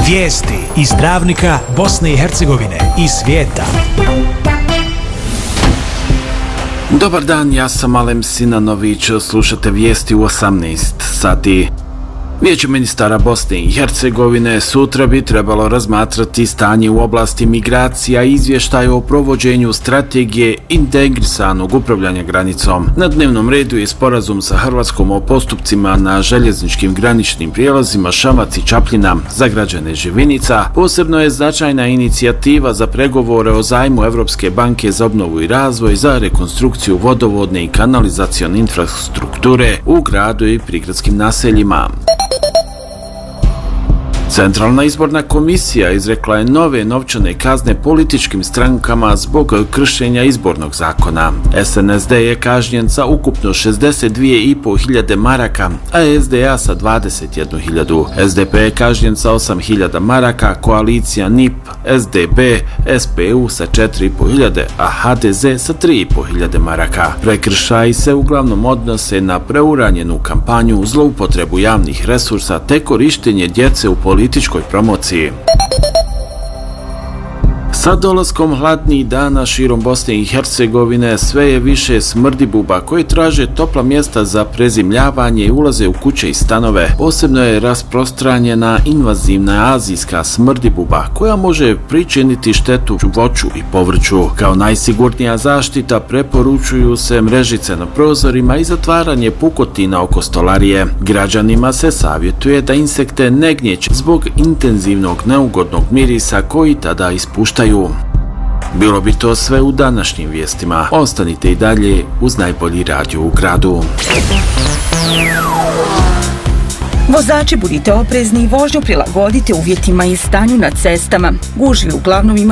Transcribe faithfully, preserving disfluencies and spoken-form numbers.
Vijesti iz Dravnika, Bosne i Hercegovine i svijeta. Dobar dan, ja sam Alem Sinanović, slušate vijesti u osamnaest sati. Vijeće ministara Bosne i Hercegovine sutra bi trebalo razmatrati stanje u oblasti migracija i izvještaj o provođenju strategije integrisanog upravljanja granicom. Na dnevnom redu je sporazum sa Hrvatskom o postupcima na željezničkim graničnim prijelazima Šamac i Čapljina za građane Živinica. Posebno je značajna inicijativa za pregovore o zajmu Evropske banke za obnovu i razvoj za rekonstrukciju vodovodne i kanalizacione infrastrukture u gradu i prigradskim naseljima. Centralna izborna komisija izrekla je nove novčane kazne političkim strankama zbog kršenja izbornog zakona. S N S D je kažnjen sa ukupno šezdeset dvije i po hiljade maraka, a S D A sa dvadeset jednu hiljadu. S D P je kažnjen sa osam hiljada maraka, koalicija N I P, S D B, S P U sa četiri i po hiljade, a H D Z sa tri i po hiljade maraka. Prekršaji se uglavnom odnose na preuranjenu kampanju, zloupotrebu javnih resursa te korištenje djece u političkoj političkoj promociji. Sa dolaskom hladnijih dana širom Bosne i Hercegovine sve je više smrdibuba koji traže topla mjesta za prezimljavanje i ulaze u kuće i stanove. Posebno je rasprostranjena invazivna azijska smrdibuba koja može pričiniti štetu voću i povrću. Kao najsigurnija zaštita preporučuju se mrežice na prozorima i zatvaranje pukotina oko stolarije. Građanima se savjetuje da insekte ne gnječe zbog intenzivnog neugodnog mirisa koji tada ispuštaju. Bilo bi to sve u današnjim vijestima. Ostanite i dalje uz najbolji radio u gradu. Vozači, budite oprezni i vožnju prilagodite uvjetima i stanju na cestama. Gužvi uglavnom ima